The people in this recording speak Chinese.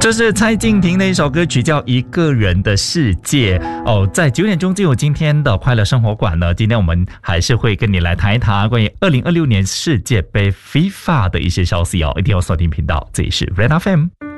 这是蔡敬亭的一首歌曲叫《一个人的世界》哦。在9点钟就有今天的快乐生活馆呢，今天我们还是会跟你来谈一谈关于2026年世界杯 FIFA 的一些消息哦，一定要锁定频道，这里是 Red FM。